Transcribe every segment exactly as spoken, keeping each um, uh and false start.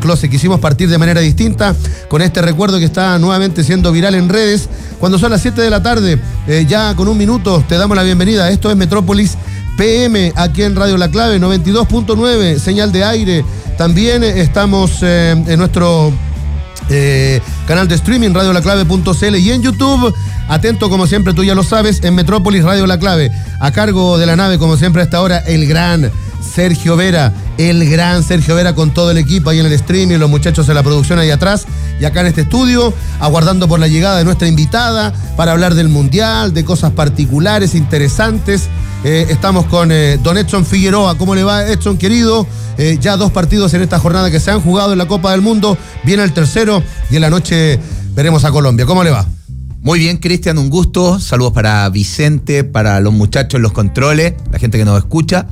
closet. Quisimos partir de manera distinta con este recuerdo que está nuevamente siendo viral en redes. Cuando son las siete de la tarde, eh, ya con un minuto, te damos la bienvenida. Esto es Metrópolis P M, aquí en Radio La Clave, noventa y dos punto nueve, señal de aire. También estamos eh, en nuestro eh, canal de streaming, radio la clave punto c l, y en YouTube, atento como siempre, tú ya lo sabes, en Metrópolis Radio La Clave. A cargo de la nave, como siempre a esta hora, el gran Sergio Vera, el gran Sergio Vera con todo el equipo ahí en el streaming, los muchachos en la producción ahí atrás y acá en este estudio, aguardando por la llegada de nuestra invitada para hablar del Mundial, de cosas particulares, interesantes. Eh, estamos con eh, don Edson Figueroa. ¿Cómo le va, Edson, querido? Eh, ya dos partidos en esta jornada que se han jugado en la Copa del Mundo, viene el tercero y en la noche veremos a Colombia. ¿Cómo le va? Muy bien, Cristian, un gusto. Saludos para Vicente, para los muchachos en los controles, la gente que nos escucha.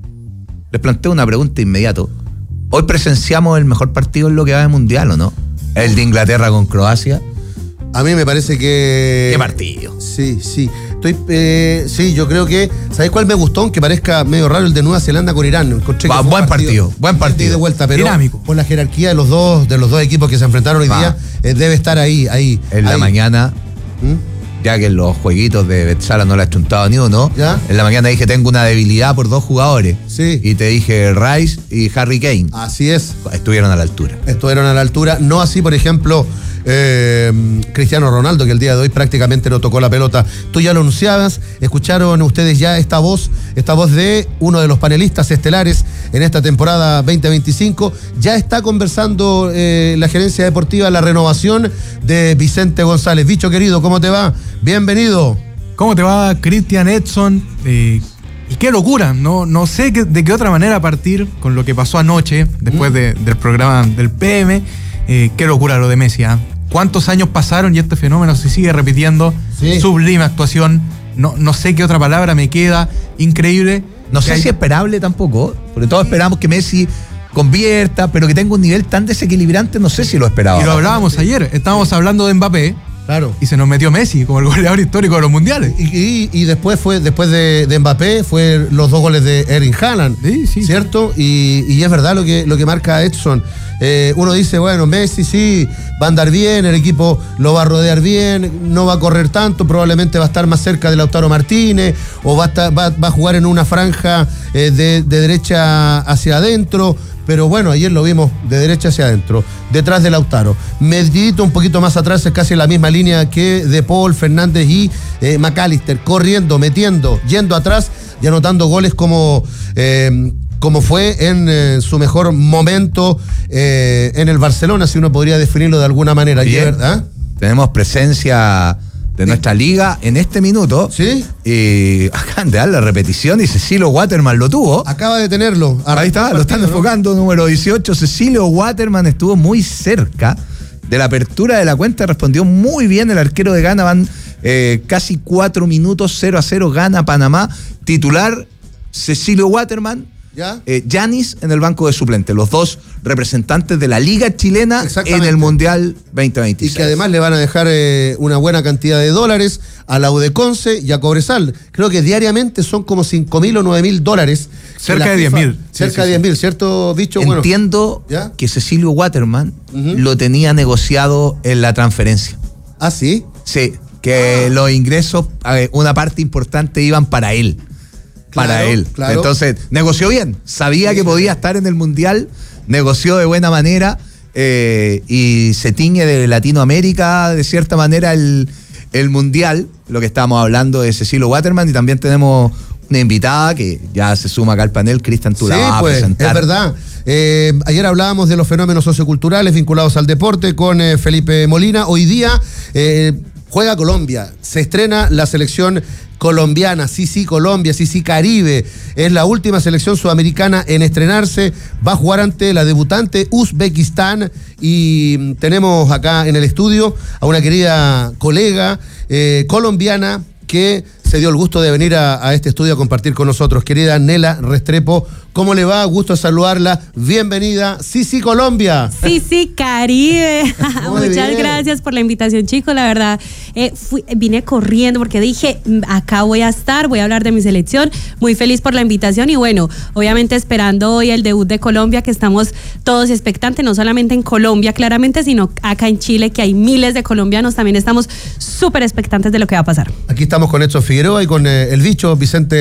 Les planteo una pregunta inmediato. ¿Hoy presenciamos el mejor partido en lo que va de Mundial o no? El de Inglaterra con Croacia. A mí me parece que... ¿Qué partido? Sí, sí. Estoy, eh, sí, yo creo que... ¿Sabés cuál me gustó? Aunque parezca medio raro, el de Nueva Zelanda con Irán. Encontré que Va, fue buen partido, partido, buen partido. De vuelta, pero dinámico. Por la jerarquía de los dos, de los dos equipos que se enfrentaron hoy Va. día, eh, debe estar ahí, ahí. En ahí. la mañana... ¿Mm? Ya que en los jueguitos de Betzala no le ha chuntado ni uno, ¿Ya? En la mañana dije tengo una debilidad por dos jugadores. Sí. Y te dije Rice y Harry Kane. Así es. Estuvieron a la altura. Estuvieron a la altura. No así, por ejemplo, eh, Cristiano Ronaldo, que el día de hoy prácticamente no tocó la pelota. Tú ya lo anunciabas, escucharon ustedes ya esta voz, esta voz de uno de los panelistas estelares en esta temporada veinte veinticinco. Ya está conversando eh, la gerencia deportiva la renovación de Vicente González. Bicho querido, ¿cómo te va? Bienvenido. ¿Cómo te va, Cristian, Edson? Eh, y qué locura, no, no sé qué, de qué otra manera partir con lo que pasó anoche, después mm. de, del programa del P M. Eh, qué locura lo de Messi, ¿eh? ¿Cuántos años pasaron y este fenómeno se sigue repitiendo? Sí. Sublime actuación, no, no sé qué otra palabra me queda, increíble. No sé hay... si esperable tampoco, porque todos esperamos que Messi convierta, pero que tenga un nivel tan desequilibrante, no sé si lo esperaba. Y lo hablábamos ayer, estábamos hablando de Mbappé. Claro. Y se nos metió Messi como el goleador histórico de los mundiales. Y, y, y después fue después de, de Mbappé fue los dos goles de Erling Haaland, sí, sí, ¿cierto? Sí. Y, y es verdad lo que, lo que marca Edson. Eh, uno dice, bueno, Messi sí, va a andar bien, el equipo lo va a rodear bien, no va a correr tanto, probablemente va a estar más cerca de Lautaro Martínez, o va a, estar, va, va a jugar en una franja eh, de, de derecha hacia adentro. Pero bueno, ayer lo vimos de derecha hacia adentro, detrás de Lautaro. Medidito un poquito más atrás, es casi la misma línea que De Paul, Fernández y eh, McAllister, corriendo, metiendo, yendo atrás y anotando goles como, eh, como fue en eh, su mejor momento eh, en el Barcelona, si uno podría definirlo de alguna manera. Bien. ¿Verdad? Tenemos presencia de sí. nuestra liga en este minuto. Sí. Y acaban de dar la repetición y Cecilio Waterman lo tuvo. Acaba de tenerlo. Ahí está, lo están enfocando, ¿no? Número dieciocho. Cecilio Waterman estuvo muy cerca de la apertura de la cuenta, respondió muy bien el arquero de Ghana. Van eh, casi cuatro minutos, cero a cero, gana Panamá. Titular, Cecilio Waterman. ¿Ya? Eh, Yanis en el banco de suplentes, los dos representantes de la Liga Chilena en el Mundial veinte veintiséis. Y que además le van a dejar eh, una buena cantidad de dólares a la U de Conce y a Cobresal. Creo que diariamente son como cinco mil o nueve mil dólares. Cerca de diez mil. Cerca sí, de sí, diez mil, ¿cierto, Bicho? Entiendo bueno, que Cecilio Waterman uh-huh. lo tenía negociado en la transferencia. ¿Ah, sí? Sí, que ah. los ingresos, una parte importante iban para él. Para claro, él. Claro. Entonces, negoció bien. Sabía sí, que sí. podía estar en el Mundial, negoció de buena manera eh, y se tiñe de Latinoamérica, de cierta manera, el, el Mundial. Lo que estábamos hablando de Cecilio Waterman, y también tenemos una invitada que ya se suma acá al panel. Cristian, tú sí, la vas a pues, presentar. Es verdad. Eh, ayer hablábamos de los fenómenos socioculturales vinculados al deporte con eh, Felipe Molina. Hoy día eh, juega Colombia. Se estrena la selección colombiana, sí, sí, Colombia, sí, sí, Caribe. Es la última selección sudamericana en estrenarse. Va a jugar ante la debutante Uzbekistán. Y tenemos acá en el estudio a una querida colega eh, colombiana que se se dio el gusto de venir a, a este estudio a compartir con nosotros. Querida Nela Restrepo, ¿cómo le va? Gusto de saludarla. Bienvenida. Sí, sí, Colombia. Sí, sí, Caribe. Muchas bien. gracias por la invitación, chicos. La verdad, eh, fui, vine corriendo porque dije, acá voy a estar, voy a hablar de mi selección. Muy feliz por la invitación y bueno, obviamente esperando hoy el debut de Colombia, que estamos todos expectantes, no solamente en Colombia, claramente, sino acá en Chile, que hay miles de colombianos. También estamos súper expectantes de lo que va a pasar. Aquí estamos con Edson Figueroa y con eh, el bicho Vicente